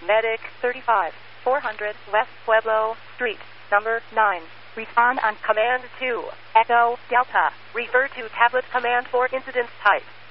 Medic 35, 400 West Pueblo Street, number 9. Respond on Command 2. Echo Delta. Refer to tablet command for incident type.